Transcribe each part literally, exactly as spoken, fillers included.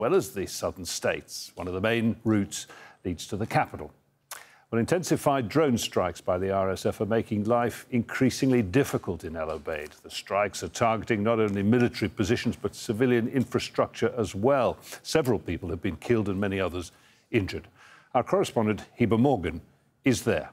well as the southern states. One of the main routes leads to the capital. Well, intensified drone strikes by the R S F are making life increasingly difficult in El Obeid. The strikes are targeting not only military positions but civilian infrastructure as well. Several people have been killed and many others injured. Our correspondent, Heba Morgan, is there.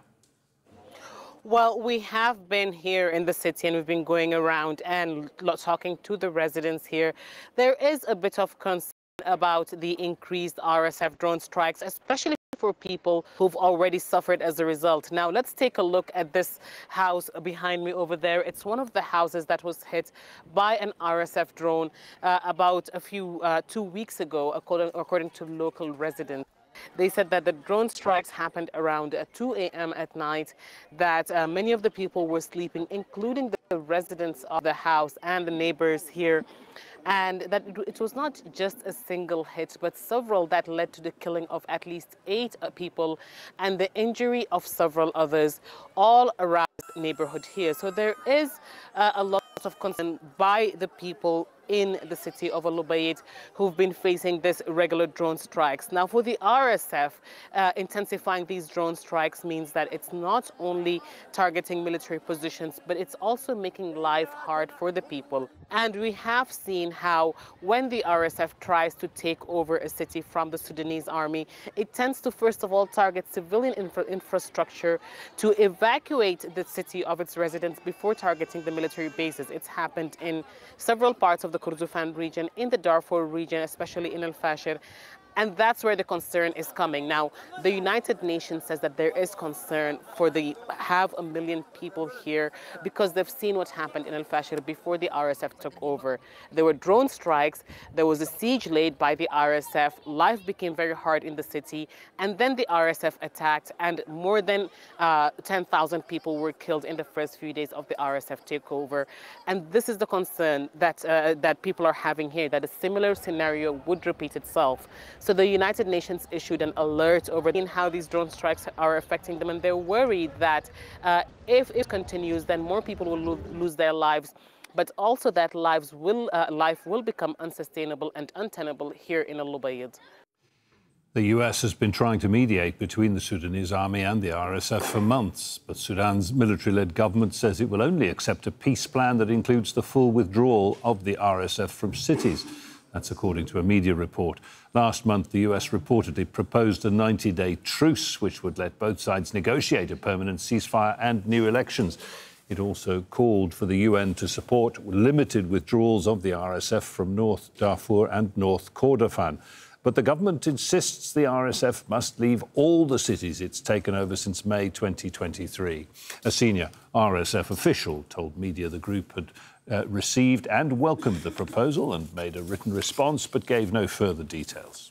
Well, we have been here in the city and we've been going around and talking to the residents here. There is a bit of concern about the increased R S F drone strikes, especially for people who've already suffered as a result. Now, let's take a look at this house behind me over there. It's one of the houses that was hit by an R S F drone uh, about a few, uh, two weeks ago, according, according to local residents. They said that the drone strikes happened around two A M at night, that uh, many of the people were sleeping, including the residents of the house and the neighbors here, and that it was not just a single hit, but several that led to the killing of at least eight people and the injury of several others, all around the neighborhood here. So there is uh, a lot of concern by the people in the city of El Obeid who've been facing this regular drone strikes. Now, for the R S F, uh, intensifying these drone strikes means that it's not only targeting military positions, but it's also making life hard for the people. And we have seen how when the R S F tries to take over a city from the Sudanese army, it tends to first of all target civilian infra infrastructure to evacuate the city of its residents before targeting the military bases. It's happened in several parts of the Kordofan region, in the Darfur region, especially in Al-Fashir. And that's where the concern is coming. Now, the United Nations says that there is concern for the half a million people here because they've seen what happened in Al-Fashir before the R S F took over. There were drone strikes, there was a siege laid by the R S F, life became very hard in the city, and then the R S F attacked, and more than uh, ten thousand people were killed in the first few days of the R S F takeover. And this is the concern that, uh, that people are having here, that a similar scenario would repeat itself. So the United Nations issued an alert over in how these drone strikes are affecting them, and they're worried that uh, if it continues, then more people will lo lose their lives, but also that lives will, uh, life will become unsustainable and untenable here in El Obeid. The U S has been trying to mediate between the Sudanese army and the R S F for months, but Sudan's military-led government says it will only accept a peace plan that includes the full withdrawal of the R S F from cities. That's according to a media report. Last month, the U S reportedly proposed a ninety-day truce, which would let both sides negotiate a permanent ceasefire and new elections. It also called for the U N to support limited withdrawals of the R S F from North Darfur and North Kordofan. But the government insists the R S F must leave all the cities it's taken over since May twenty twenty-three. A senior R S F official told media the group had uh, received and welcomed the proposal and made a written response, but gave no further details.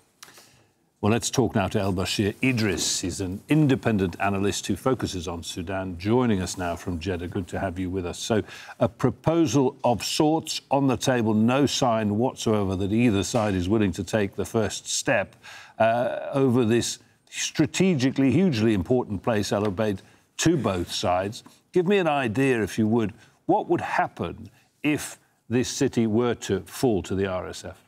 Well, let's talk now to El-Bashir Idris. He's an independent analyst who focuses on Sudan, joining us now from Jeddah. Good to have you with us. So, a proposal of sorts on the table, no sign whatsoever that either side is willing to take the first step uh, over this strategically hugely important place, El Obeid, to both sides. Give me an idea, if you would, what would happen if this city were to fall to the R S F?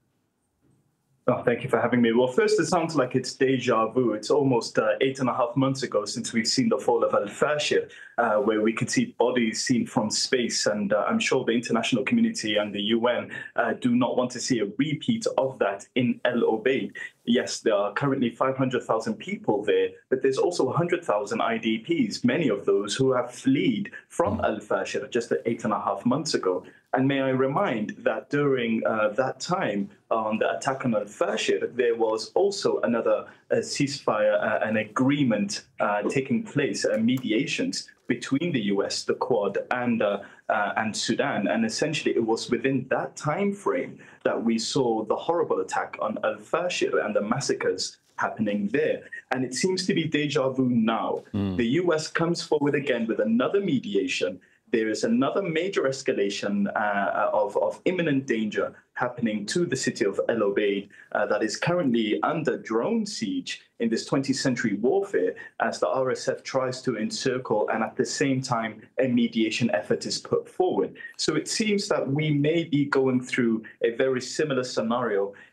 Oh, thank you for having me. Well, first, it sounds like it's deja vu. It's almost uh, eight and a half months ago since we've seen the fall of Al-Fashir, uh, where we could see bodies seen from space. And uh, I'm sure the international community and the U N uh, do not want to see a repeat of that in El Obeid. Yes, there are currently five hundred thousand people there, but there's also one hundred thousand I D Ps, many of those who have fled from Al-Fashir just eight and a half months ago. And may I remind that during uh, that time, on the attack on Al-Fashir, there was also another uh, ceasefire, uh, an agreement uh, taking place, uh, mediations between the U S, the Quad, and uh, uh, and Sudan. And essentially, it was within that time frame that we saw the horrible attack on Al-Fashir and the massacres happening there. And it seems to be deja vu now. Mm. The U S comes forward again with another mediation. There is another major escalation uh, of, of imminent danger happening to the city of El Obeid uh, that is currently under drone siege in this twentieth century warfare as the R S F tries to encircle, and at the same time a mediation effort is put forward. So it seems that we may be going through a very similar scenario